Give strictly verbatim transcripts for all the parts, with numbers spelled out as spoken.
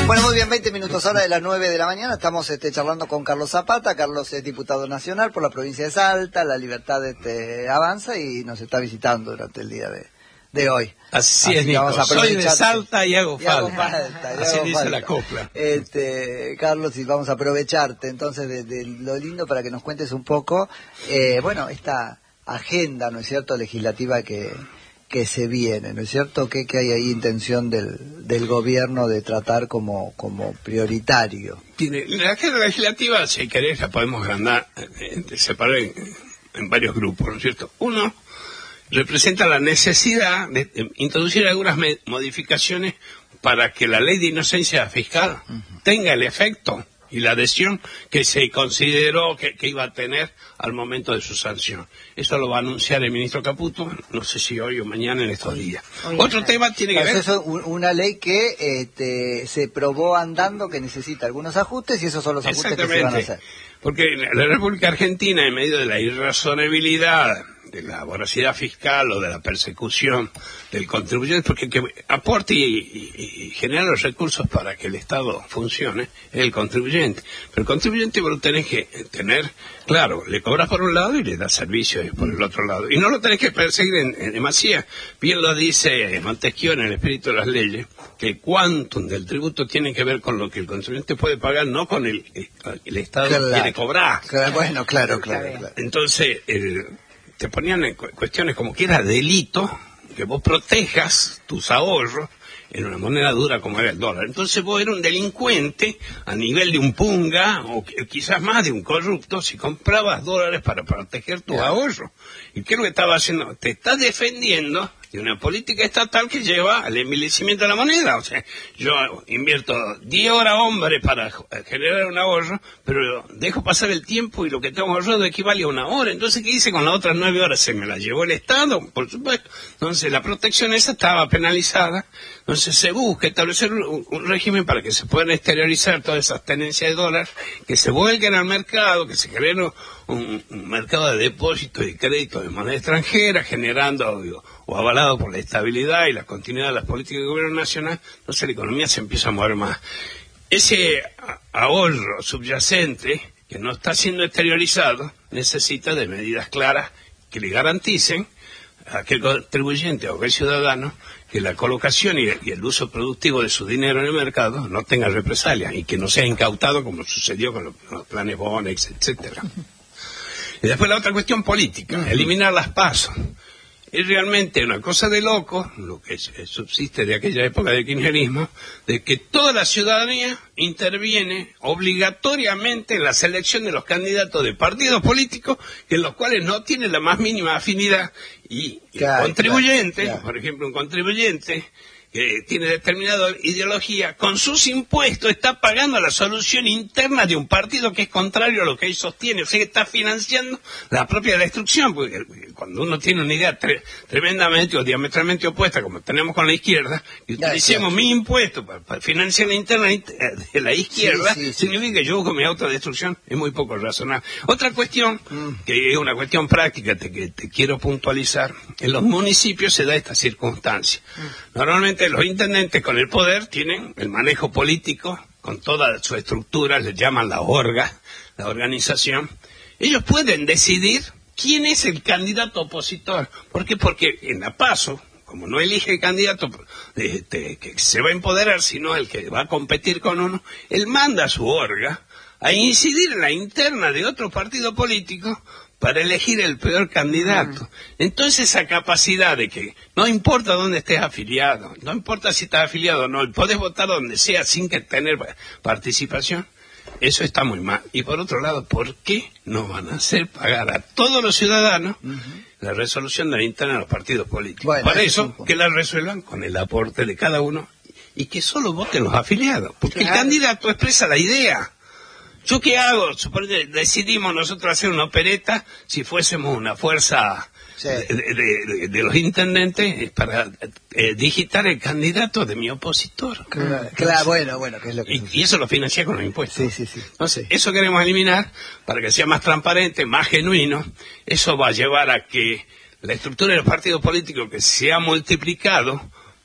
Bueno, muy bien, veinte minutos ahora de las nueve de la mañana. Estamos este, charlando con Carlos Zapata. Carlos es diputado nacional por la provincia de Salta. La Libertad este, avanza y nos está visitando durante el día de, de hoy. Así, Así es, Nico. Vamos a soy de Salta y hago y falta. Hago falta y Así hago dice falta. la copla. Este, Carlos, y vamos a aprovecharte entonces de, de lo lindo para que nos cuentes un poco, eh, bueno, esta agenda, ¿no es cierto?, legislativa que... que se viene, ¿no es cierto? ¿Qué, qué hay ahí intención del, del gobierno de tratar como, como prioritario? Tiene, la agenda legislativa, si querés, la podemos ganar, eh, separar en, en varios grupos, ¿no es cierto? Uno representa la necesidad de, de introducir algunas me, modificaciones para que la ley de inocencia fiscal uh-huh. tenga el efecto y la adhesión que se consideró que, que iba a tener al momento de su sanción. Eso lo va a anunciar el ministro Caputo, no sé si hoy o mañana en estos días. Oye, Otro tema tiene que ver... Eso es una ley que este, se probó andando, que necesita algunos ajustes, y esos son los ajustes que se van a hacer. Porque la República Argentina, en medio de la irrazonabilidad, de la voracidad fiscal o de la persecución del contribuyente, porque el que aporte y, y, y genera los recursos para que el Estado funcione es el contribuyente. Pero el contribuyente vos lo tenés que tener, claro, le cobras por un lado y le das servicio por el otro lado. Y no lo tenés que perseguir en, en demasía. Bien lo dice Montesquieu en El espíritu de las leyes, que el quantum del tributo tiene que ver con lo que el contribuyente puede pagar, no con el, el, el Estado claro, quiere cobrar. Claro, bueno, claro, claro. claro. Entonces, el... te ponían en cuestiones como que era delito que vos protejas tus ahorros en una moneda dura como era el dólar. Entonces vos eras un delincuente a nivel de un punga o quizás más de un corrupto si comprabas dólares para proteger tus yeah. ahorros. ¿Y qué es lo que estaba haciendo? Te estás defendiendo de una política estatal que lleva al envilecimiento de la moneda. O sea, yo invierto diez horas, hombre, para generar un ahorro, pero dejo pasar el tiempo y lo que tengo ahorrado equivale a una hora. Entonces, ¿qué hice con las otras nueve horas? Se me la llevó el Estado, por supuesto. Entonces, la protección esa estaba penalizada. Entonces, se busca establecer un, un régimen para que se puedan exteriorizar todas esas tenencias de dólares, que se vuelquen al mercado, que se creen un, un mercado de depósitos y créditos de moneda extranjera, generando digo, o avalado por la estabilidad y la continuidad de las políticas del gobierno nacional. Entonces la economía se empieza a mover más. Ese ahorro subyacente que no está siendo exteriorizado necesita de medidas claras que le garanticen a aquel contribuyente o aquel ciudadano que la colocación y el uso productivo de su dinero en el mercado no tenga represalias y que no sea incautado como sucedió con los, los planes Bonex, etcétera. Y después la otra cuestión política, eliminar las pasos. Es realmente una cosa de loco, lo que subsiste de aquella época del kirchnerismo, de que toda la ciudadanía interviene obligatoriamente en la selección de los candidatos de partidos políticos, en los cuales no tiene la más mínima afinidad. Y claro, el contribuyente, claro, claro. por ejemplo, un contribuyente que tiene determinada ideología, con sus impuestos está pagando la solución interna de un partido que es contrario a lo que él sostiene, o sea que está financiando la propia destrucción, porque cuando uno tiene una idea tre tremendamente o diametralmente opuesta, como tenemos con la izquierda, y utilicemos mi impuesto para, para financiar la interna de la izquierda, sí, sí, sí. significa que yo busco mi autodestrucción, es muy poco razonable. Otra cuestión, mm. que es una cuestión práctica te, que te quiero puntualizar, en los municipios se da esta circunstancia. Mm. Normalmente los intendentes con el poder tienen el manejo político, con toda su estructura, le llaman la orga, la organización. Ellos pueden decidir quién es el candidato opositor. ¿Por qué? Porque en la PASO, como no elige el candidato este, que se va a empoderar, sino el que va a competir con uno, él manda a su orga a incidir en la interna de otro partido político para elegir el peor candidato. Entonces esa capacidad de que no importa dónde estés afiliado, no importa si estás afiliado o no, podés votar donde sea sin que tener participación, eso está muy mal. Y por otro lado, ¿por qué no van a hacer pagar a todos los ciudadanos uh-huh. la resolución de la interna de los partidos políticos? Bueno, para eso, que la resuelvan con el aporte de cada uno y que solo voten los afiliados, porque claro. el candidato expresa la idea. ¿Yo qué hago? Suponete, decidimos nosotros hacer una opereta si fuésemos una fuerza sí. de, de, de, de los intendentes para eh, digitar el candidato de mi opositor. Claro, Entonces, claro bueno, bueno, que es lo que y, y eso lo financia con los impuestos. Sí, sí, sí. Entonces, eso queremos eliminar para que sea más transparente, más genuino. Eso va a llevar a que la estructura de los partidos políticos que se ha multiplicado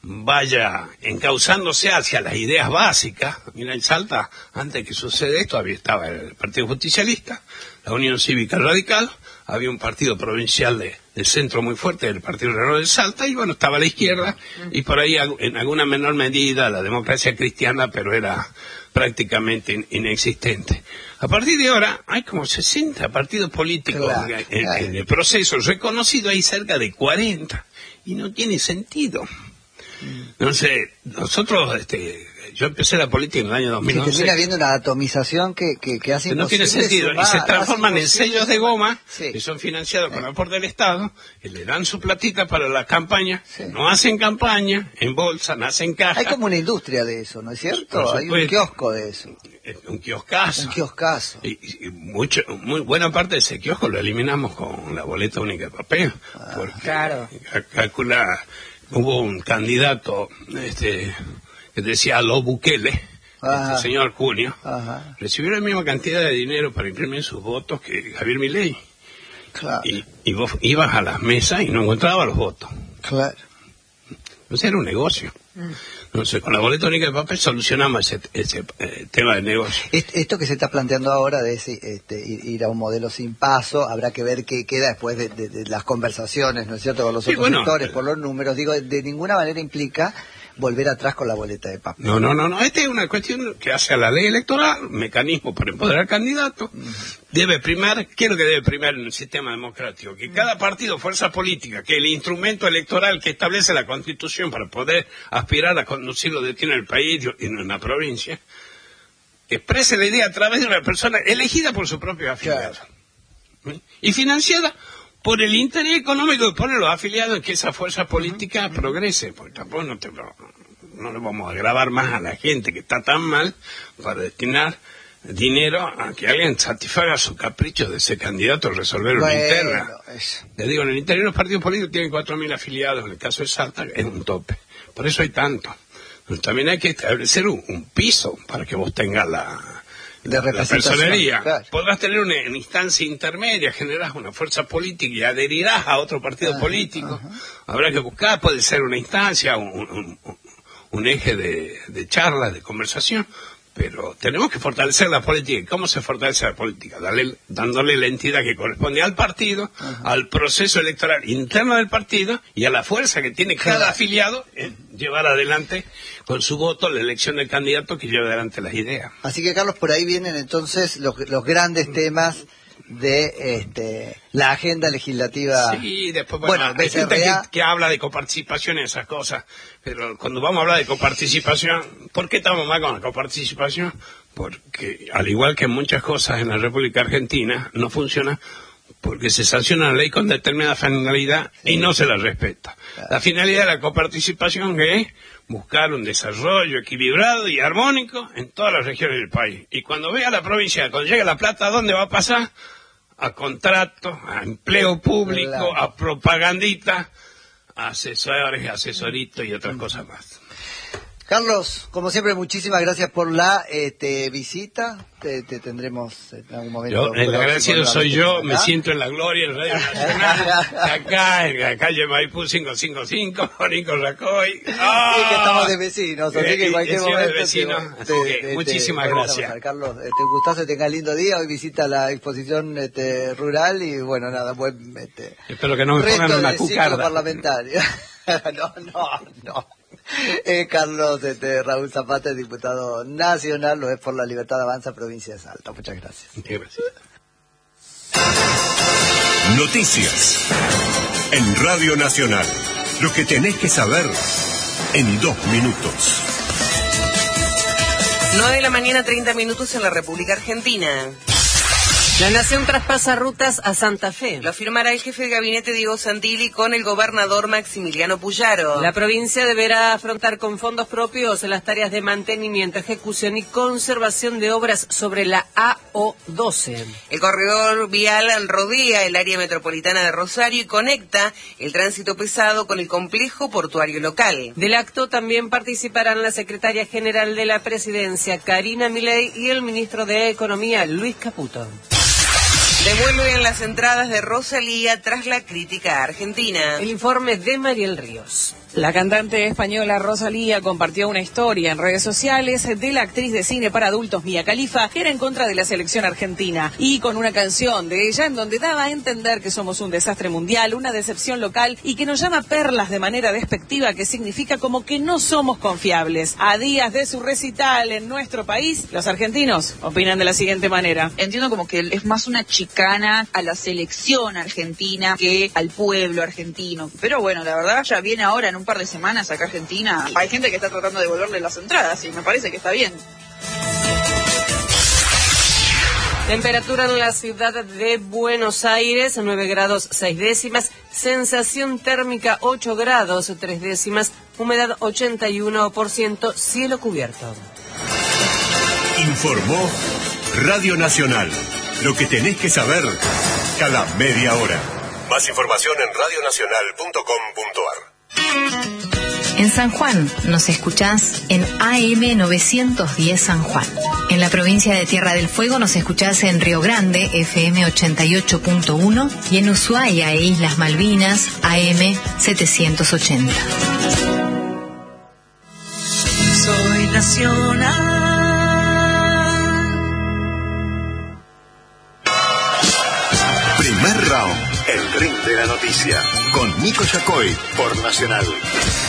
vaya encauzándose hacia las ideas básicas. Mira, en Salta, antes que suceda esto, había estaba el Partido Justicialista, la Unión Cívica Radical, había un partido provincial de, de centro muy fuerte, el Partido Obrero de Salta, y bueno, estaba la izquierda, y por ahí en alguna menor medida la democracia cristiana, pero era prácticamente in, inexistente. A partir de ahora hay como sesenta partidos políticos claro, en, claro. en el proceso reconocido, hay cerca de cuarenta, y no tiene sentido. No sé, nosotros, este, yo empecé la política en el año dos mil once. Que termina habiendo una atomización que, que, que hace que no tiene sentido, sumar, y se transforman en sellos de goma, sí. que son financiados con aporte del Estado, y le dan su platita para la campaña, sí. no hacen campaña, en bolsa, no hacen caja. Hay como una industria de eso, ¿no es cierto? Hay un kiosco de eso. Un kioscazo. Un kioscazo. Y, y mucho, muy buena parte de ese kiosco lo eliminamos con la boleta única de papel. Ah, porque claro. Calcula, hubo un candidato este que decía Lo Bukele, este señor Cunio, Ajá. recibió la misma cantidad de dinero para imprimir sus votos que Javier Milei. Claro. Y, y vos ibas a las mesas y no encontrabas los votos. Claro. Entonces era un negocio. Mm. Entonces, con la boleta única de papel solucionamos ese, ese eh, tema de negocio. Esto que se está planteando ahora de ese, este, ir a un modelo sin paso, habrá que ver qué queda después de, de, de las conversaciones, ¿no es cierto?, con los sí, otros bueno, sectores, por los números. Digo, de ninguna manera implica volver atrás con la boleta de papel. No, no, no, no. Esta es una cuestión que hace a la ley electoral, mecanismo para empoderar al candidato. Uh-huh. Debe primar, ¿qué es lo que debe primar en el sistema democrático? Que cada partido, fuerza política, que el instrumento electoral que establece la Constitución para poder aspirar a conducir lo que tiene el país y en una provincia, exprese la idea a través de una persona elegida por su propio afiliado. Claro. Y financiada por el interés económico que ponen los afiliados en que esa fuerza política uh-huh. progrese, porque tampoco no, te lo, no le vamos a grabar más a la gente que está tan mal para destinar dinero a que alguien satisfaga su capricho de ser candidato a resolver bueno, una interna. Eso. Le digo, en el interior los partidos políticos tienen cuatro mil afiliados, en el caso de Salta es un tope, por eso hay tanto. Pero también hay que establecer un, un piso para que vos tengas la... de la personería. Claro. Podrás tener una, una instancia intermedia, generarás una fuerza política y adherirás a otro partido ajá, político. Ajá. Habrá que buscar, puede ser una instancia, un, un, un, un eje de, de charla, de conversación, pero tenemos que fortalecer la política. ¿Y cómo se fortalece la política? Dale, dándole la entidad que corresponde al partido, ajá. al proceso electoral interno del partido y a la fuerza que tiene cada claro. afiliado en llevar adelante con su voto la elección del candidato que lleve adelante las ideas. Así que, Carlos, por ahí vienen entonces los, los grandes temas de este, la agenda legislativa. Sí, después bueno, bueno hay gente que, que habla de coparticipación y esas cosas, pero cuando vamos a hablar de coparticipación, ¿por qué estamos mal con la coparticipación? Porque al igual que en muchas cosas en la República Argentina no funciona porque se sanciona la ley con determinada finalidad sí. y no se la respeta. Claro. La finalidad de la coparticipación es buscar un desarrollo equilibrado y armónico en todas las regiones del país. Y cuando vea la provincia, cuando llegue la plata, ¿a dónde va a pasar? A contratos, a empleo público, claro. a propagandita, a asesores, asesoritos y otras cosas más. Carlos, como siempre, muchísimas gracias por la este, visita. Te, te tendremos en algún momento. Yo, el agradecido soy yo, me siento en la gloria en Radio Nacional, acá en la calle Maipú cinco cinco cinco, Nico Racoy. ¡Oh! Sí, que estamos de vecinos, así que en cualquier momento. De vecino, te, así te, que, te, muchísimas te, gracias. Te Carlos, este, un gustazo, tenga lindo día. Hoy visita la exposición este, rural y bueno, nada, buen. Este, Espero que no me pongan una cucarda. Parlamentario. no, no, no. Eh, Carlos este, Raúl Zapata, diputado nacional, lo es por la Libertad Avanza, provincia de Salta. Muchas gracias. Gracias. Noticias en Radio Nacional. Lo que tenés que saber en dos minutos. nueve de la mañana, treinta minutos en la República Argentina. La Nación traspasa rutas a Santa Fe. Lo firmará el jefe de gabinete Diego Santilli con el gobernador Maximiliano Puyaro. La provincia deberá afrontar con fondos propios las tareas de mantenimiento, ejecución y conservación de obras sobre la A O doce. El corredor vial rodea el área metropolitana de Rosario y conecta el tránsito pesado con el complejo portuario local. Del acto también participarán la secretaria general de la Presidencia, Karina Milei, y el ministro de Economía, Luis Caputo. Devuelven las entradas de Rosalía tras la crítica argentina. El informe de Mariel Ríos. La cantante española Rosalía compartió una historia en redes sociales de la actriz de cine para adultos Mia Khalifa, que era en contra de la selección argentina, y con una canción de ella en donde daba a entender que somos un desastre mundial, una decepción local y que nos llama perlas de manera despectiva, que significa como que no somos confiables. A días de su recital en nuestro país, los argentinos opinan de la siguiente manera. Entiendo como que es más una chicana a la selección argentina que al pueblo argentino, pero bueno, la verdad ya viene ahora en un par de semanas acá a Argentina. Hay gente que está tratando de devolverle las entradas y me parece que está bien. Temperatura en la ciudad de Buenos Aires, nueve grados seis décimas, sensación térmica ocho grados tres décimas, humedad ochenta y uno por ciento, cielo cubierto. Informó Radio Nacional. Lo que tenés que saber cada media hora. Más información en radio nacional punto com punto a r. En San Juan nos escuchás en A M novecientos diez San Juan. En la provincia de Tierra del Fuego nos escuchás en Río Grande, F M ochenta y ocho punto uno, y en Ushuaia e Islas Malvinas, A M setecientos ochenta. Soy nacional. Primer round, el ring de la noticia, con Nico Yacoy por Nacional.